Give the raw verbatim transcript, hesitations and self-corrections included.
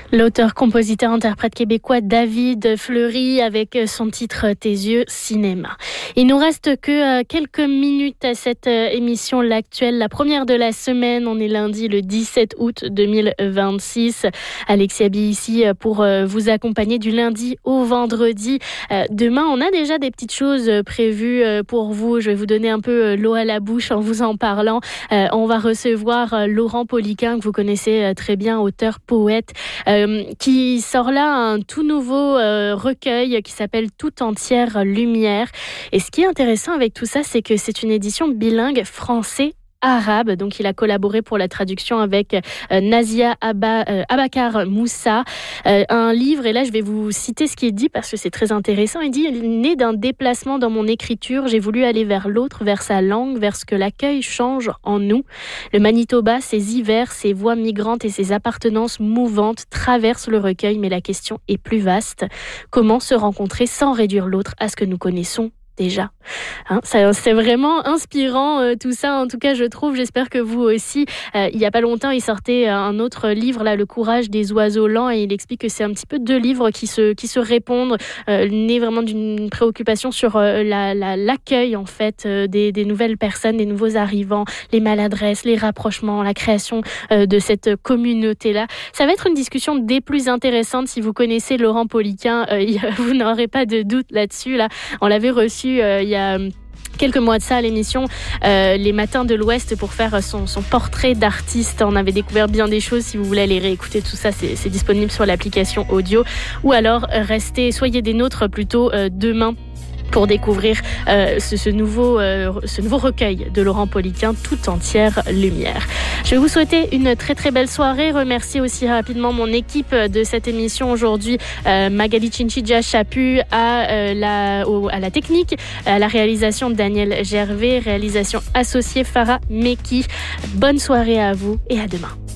L'auteur, compositeur, interprète québécois David Fleury avec son titre Tes yeux cinéma. Il nous reste que quelques minutes à cette émission L'Actuel, la première de la semaine. On est lundi le dix-sept août deux mille vingt-six. Alexis Abi ici pour vous accompagner du lundi au vendredi. Demain, on a déjà des petites choses prévues pour vous. Je vais vous donner un peu l'eau à la bouche en vous en parlant. On va recevoir Laurent Poliquin, que vous connaissez très bien, auteur, poète, Euh, qui sort là un tout nouveau euh, recueil qui s'appelle Tout entière lumière. Et ce qui est intéressant avec tout ça, c'est que c'est une édition bilingue français arabe, donc il a collaboré pour la traduction avec euh, Nazia Abba, euh, Abakar Moussa, euh, un livre, et là je vais vous citer ce qui est dit parce que c'est très intéressant. Il dit: né d'un déplacement dans mon écriture, j'ai voulu aller vers l'autre, vers sa langue, vers ce que l'accueil change en nous. Le Manitoba, ses hivers, ses voix migrantes et ses appartenances mouvantes traversent le recueil, mais la question est plus vaste. Comment se rencontrer sans réduire l'autre à ce que nous connaissons déjà, hein, ça, c'est vraiment inspirant euh, tout ça, en tout cas je trouve. J'espère que vous aussi. Euh, il y a pas longtemps, il sortait un autre livre là, Le courage des oiseaux lents, et il explique que c'est un petit peu deux livres qui se qui se répondent, euh, nés vraiment d'une préoccupation sur euh, la, la l'accueil en fait euh, des des nouvelles personnes, des nouveaux arrivants, les maladresses, les rapprochements, la création euh, de cette communauté là. Ça va être une discussion des plus intéressantes. Si vous connaissez Laurent Poliquin, euh, vous n'aurez pas de doute là-dessus. Là, on l'avait reçu Euh, il y a quelques mois de ça à l'émission euh, Les Matins de l'Ouest pour faire son, son portrait d'artiste. On avait découvert bien des choses. Si vous voulez aller réécouter tout ça, c'est, c'est disponible sur l'application audio, ou alors restez, soyez des nôtres plutôt euh, demain pour découvrir euh, ce, ce, nouveau, euh, ce nouveau recueil de Laurent Poliquin, Tout entière lumière. Je vais vous souhaiter une très très belle soirée. Remercier aussi rapidement mon équipe de cette émission aujourd'hui, euh, Magali Chinchidja Chapu à, euh, la, au, à la technique, à la réalisation Daniel Gervais, réalisation associée Farah Meki. Bonne soirée à vous et à demain.